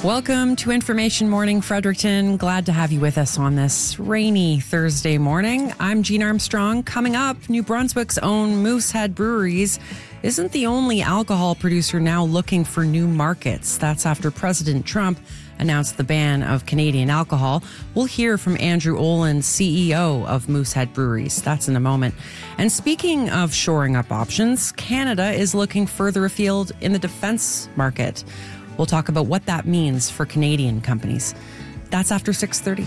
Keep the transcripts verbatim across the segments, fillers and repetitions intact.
Welcome to Information Morning Fredericton. Glad to have you with us on this rainy Thursday morning. I'm Jean Armstrong. Coming up, New Brunswick's own Moosehead Breweries isn't the only alcohol producer now looking for new markets. That's after President Trump announced the ban of Canadian alcohol. We'll hear from Andrew Olin, C E O of Moosehead Breweries. That's in a moment. And speaking of shoring up options, Canada is looking further afield in the defense market. We'll talk about what that means for Canadian companies. That's after six thirty.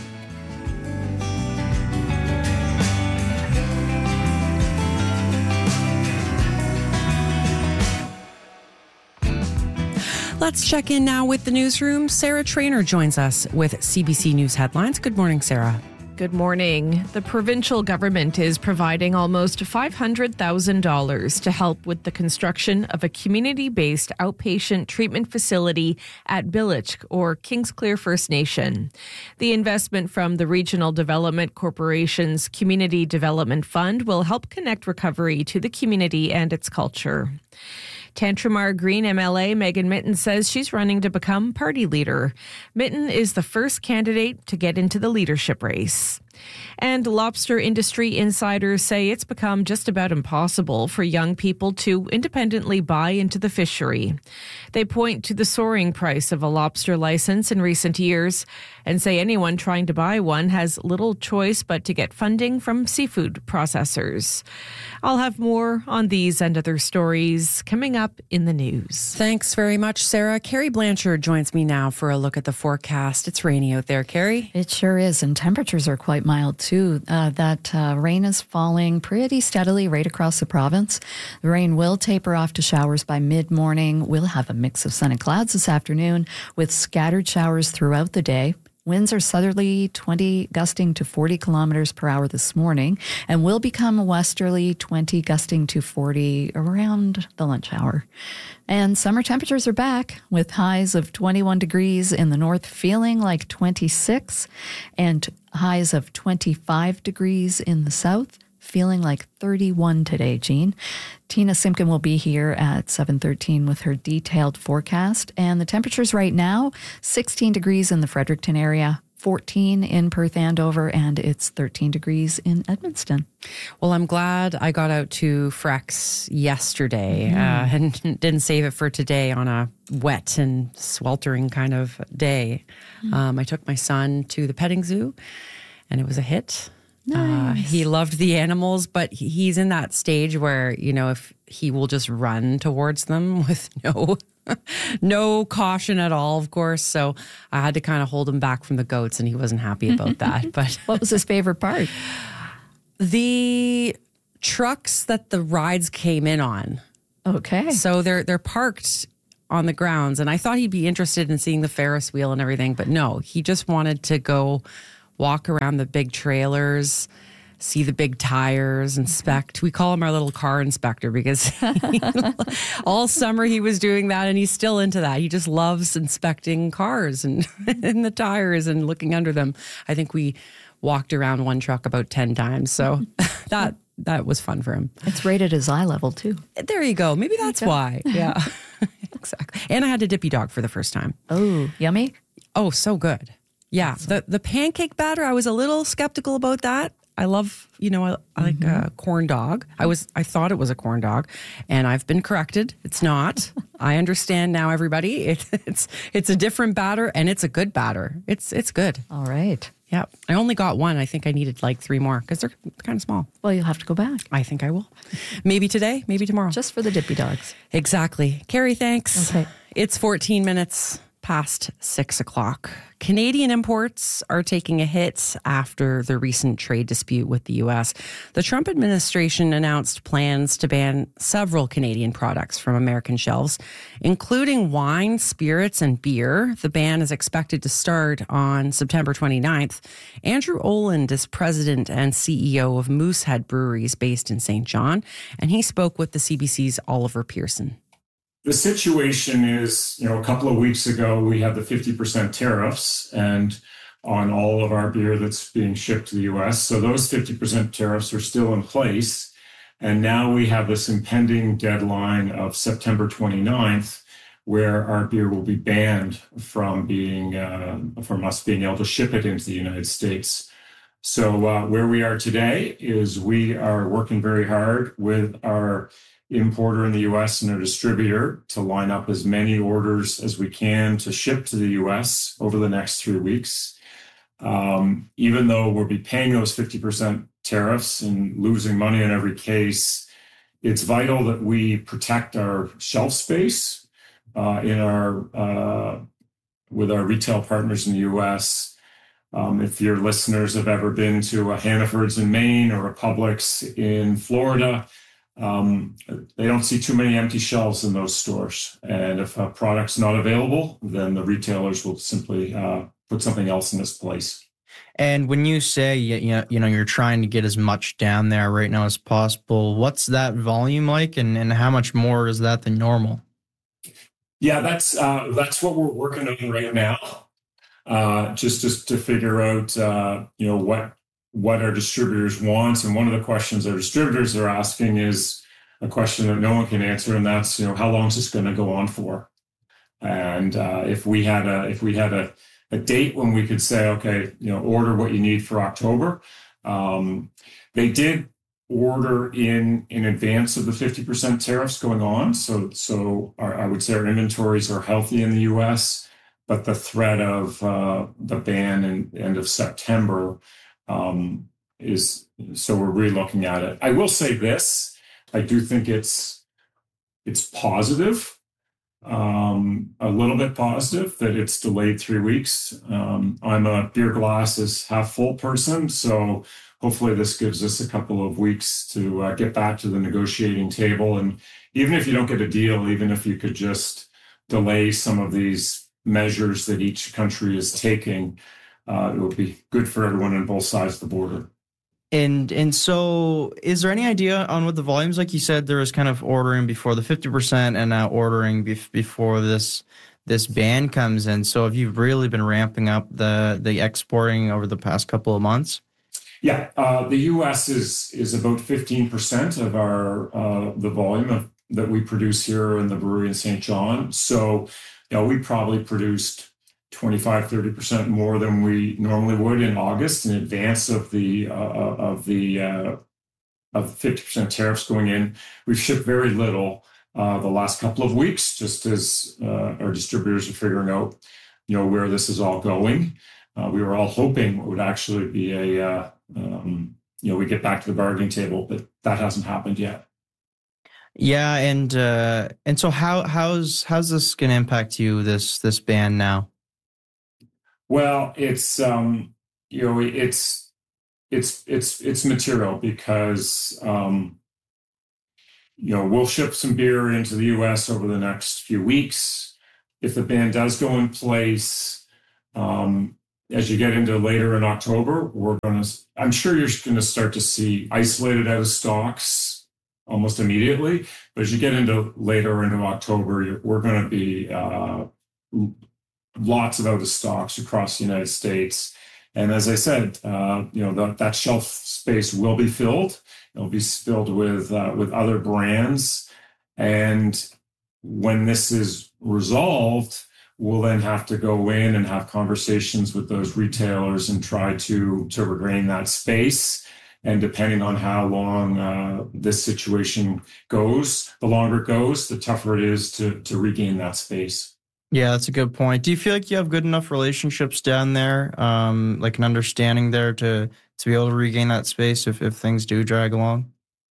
Let's check in now with the newsroom. Sarah Trainer joins us with C B C News headlines. Good morning, Sarah. Good morning. The provincial government is providing almost five hundred thousand dollars to help with the construction of a community-based outpatient treatment facility at Billich or Kingsclear First Nation. The investment from the Regional Development Corporation's Community Development Fund will help connect recovery to the community and its culture. Tantramar Green M L A Megan Mitton says she's running to become party leader. Mitton is the first candidate to get into the leadership race. And lobster industry insiders say it's become just about impossible for young people to independently buy into the fishery. They point to the soaring price of a lobster license in recent years and say anyone trying to buy one has little choice but to get funding from seafood processors. I'll have more on these and other stories coming up in the news. Thanks very much, Sarah. Carrie Blanchard joins me now for a look at the forecast. It's rainy out there, Carrie. It sure is, and temperatures are quite mild too. Uh, that uh, rain is falling pretty steadily right across the province. The rain will taper off to showers by mid-morning. We'll have a mix of sun and clouds this afternoon with scattered showers throughout the day. Winds are southerly twenty, gusting to forty kilometers per hour this morning, and will become westerly twenty, gusting to forty around the lunch hour. And summer temperatures are back with highs of twenty-one degrees in the north, feeling like twenty-six, and highs of twenty-five degrees in the south, feeling like thirty-one today, Jean. Tina Simpkin will be here at seven thirteen with her detailed forecast. And the temperatures right now, sixteen degrees in the Fredericton area, fourteen in Perth Andover, and it's thirteen degrees in Edmundston. Well, I'm glad I got out to Frex yesterday mm-hmm. uh, and didn't save it for today on a wet and sweltering kind of day. Mm-hmm. Um, I took my son to the petting zoo, and it was a hit. Nice. Uh, he loved the animals, but he's in that stage where, you know, if he will just run towards them with no no caution at all, of course. So I had to kind of hold him back from the goats, and he wasn't happy about that. But what was his favorite part? The trucks that the rides came in on. Okay. So they're they're parked on the grounds, and I thought he'd be interested in seeing the Ferris wheel and everything, but no, he just wanted to go walk around the big trailers, see the big tires, inspect. We call him our little car inspector because he, all summer he was doing that, and he's still into that. He just loves inspecting cars and, and the tires and looking under them. I think we walked around one truck about ten times. So that that was fun for him. It's rated as eye level too. There you go. Maybe that's why. Yeah, exactly. And I had a dippy dog for the first time. Oh, yummy. Oh, so good. Yeah, the the pancake batter, I was a little skeptical about that. I love, you know, I, I like mm-hmm. a corn dog. I was, I thought it was a corn dog, and I've been corrected. It's not. I understand now, everybody. It, it's it's a different batter, and it's a good batter. It's it's good. All right. Yeah, I only got one. I think I needed like three more because they're kind of small. Well, you'll have to go back. I think I will. Maybe today, maybe tomorrow. Just for the dippy dogs. Exactly. Carrie, thanks. Okay. It's fourteen minutes past six o'clock. Canadian imports are taking a hit after the recent trade dispute with the U S. The Trump administration announced plans to ban several Canadian products from American shelves, including wine, spirits, and beer. The ban is expected to start on September twenty-ninth. Andrew Oland is president and C E O of Moosehead Breweries based in Saint John, and he spoke with the C B C's Oliver Pearson. The situation is, you know, a couple of weeks ago, we had the fifty percent tariffs and on all of our beer that's being shipped to the U S. So those fifty percent tariffs are still in place. And now we have this impending deadline of September twenty-ninth, where our beer will be banned from being uh, from us being able to ship it into the United States. So uh, where we are today is we are working very hard with our importer in the U S and our distributor to line up as many orders as we can to ship to the U S over the next three weeks. Um, even though we'll be paying those fifty percent tariffs and losing money in every case, it's vital that we protect our shelf space uh, in our uh, with our retail partners in the U S. Um, if your listeners have ever been to a Hannaford's in Maine or a Publix in Florida, um, they don't see too many empty shelves in those stores. And if a product's not available, then the retailers will simply uh, put something else in its place. And when you say you know, you know you're trying to get as much down there right now as possible, what's that volume like, and, and how much more is that than normal? Yeah, that's uh, that's what we're working on right now. Uh, just just to figure out uh, you know what what our distributors want, and one of the questions our distributors are asking is a question that no one can answer, and that's you know how long is this going to go on for? And uh, if we had a if we had a a date when we could say, okay, you know, order what you need for October. Um, they did order in in advance of the fifty percent tariffs going on. So, so our, I would say our inventories are healthy in the U S, but the threat of uh, the ban in end of September um, is, so we're really looking at it. I will say this, I do think it's it's positive. Um, a little bit positive that it's delayed three weeks. Um, I'm a beer glass is half full person, so hopefully this gives us a couple of weeks to uh, get back to the negotiating table. And even if you don't get a deal, even if you could just delay some of these measures that each country is taking, uh, it would be good for everyone on both sides of the border. And and so is there any idea on what the volumes, like you said, there was kind of ordering before the fifty percent and now ordering bef- before this this ban comes in. So have you really been ramping up the, the exporting over the past couple of months? Yeah, uh, the U S is is about fifteen percent of our uh, the volume of, that we produce here in the brewery in Saint John. So you know, we probably produced twenty-five, thirty percent more than we normally would in August in advance of the uh, of the uh, of fifty percent tariffs going in. We've shipped very little uh, the last couple of weeks, just as uh, our distributors are figuring out, you know, where this is all going. Uh, we were all hoping it would actually be a, uh, um, you know, we get back to the bargaining table, but that hasn't happened yet. Yeah, and uh, and so how how's how's this going to impact you, this this ban now? Well, it's um, you know, it's it's it's it's material because um, you know we'll ship some beer into the U S over the next few weeks. If the ban does go in place, um, as you get into later in October, we're going to. I'm sure you're going to start to see isolated out of stocks almost immediately. But as you get into later into October, you're, we're going to be uh, lots of out of stocks across the United States. And as I said, uh, you know, the, that shelf space will be filled. It'll be filled with uh, with other brands. And when this is resolved, we'll then have to go in and have conversations with those retailers and try to, to regain that space. And depending on how long uh, this situation goes, the longer it goes, the tougher it is to, to regain that space. Yeah, that's a good point. Do you feel like you have good enough relationships down there, um, like an understanding there to to be able to regain that space if, if things do drag along?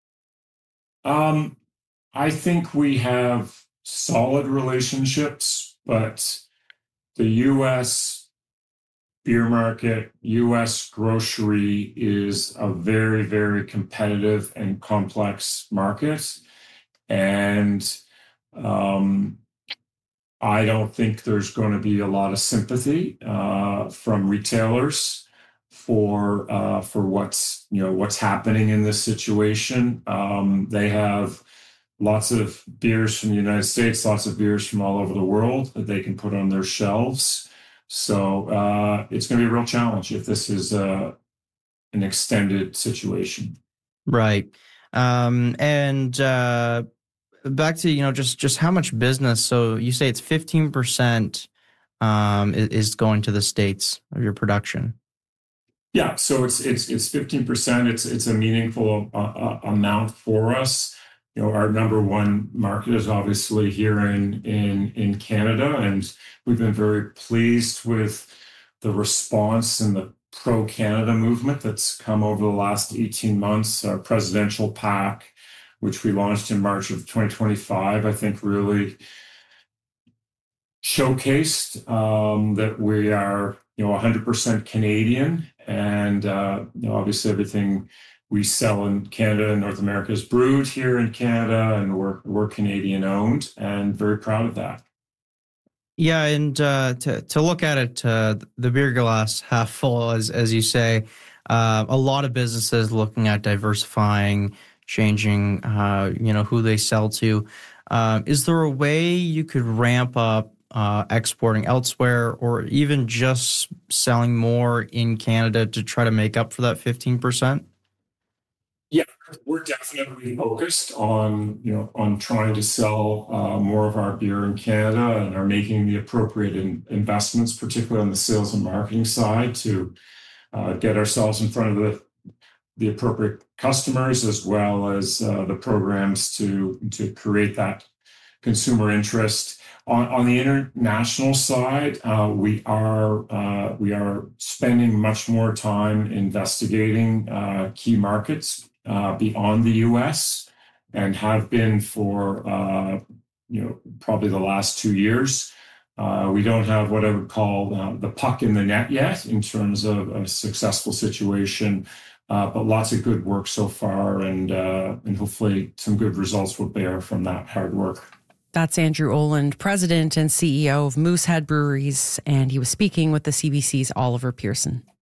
Um, I think we have solid relationships, but the U S beer market, U S grocery is a very, very competitive and complex market. And um, I don't think there's going to be a lot of sympathy uh, from retailers for uh, for what's you know what's happening in this situation. Um, they have lots of beers from the United States, lots of beers from all over the world that they can put on their shelves. So uh, it's going to be a real challenge if this is uh, an extended situation. Right. Um, and uh, back to, you know, just, just how much business. So you say it's fifteen percent um, is, is going to the States of your production. Yeah, so it's it's it's fifteen percent. It's it's a meaningful uh, uh, amount for us. You know, our number one market is obviously here in in in Canada, and we've been very pleased with the response and the pro-Canada movement that's come over the last eighteen months. Our presidential PAC, which we launched in March of twenty twenty-five, I think really showcased um, that we are, you know, one hundred percent Canadian, and uh, you know, obviously everything we sell in Canada and North America is brewed here in Canada, and we're we're Canadian owned, and very proud of that. Yeah, and uh, to to look at it, uh, the beer glass half full, as as you say, uh, a lot of businesses looking at diversifying, changing, uh, you know, who they sell to. Uh, is there a way you could ramp up uh, exporting elsewhere, or even just selling more in Canada to try to make up for that fifteen percent? Yeah, we're definitely focused on, you know, on trying to sell uh, more of our beer in Canada, and are making the appropriate in, investments, particularly on the sales and marketing side, to uh, get ourselves in front of the the appropriate customers, as well as uh, the programs to to create that consumer interest. On, on the international side, uh, we are uh, we are spending much more time investigating uh, key markets uh, beyond the U S, and have been for uh, you know probably the last two years. Uh, we don't have what I would call uh, the puck in the net yet in terms of a successful situation, uh, but lots of good work so far, and uh, and hopefully some good results will bear from that hard work. That's Andrew Oland, President and C E O of Moosehead Breweries, and he was speaking with the C B C's Oliver Pearson.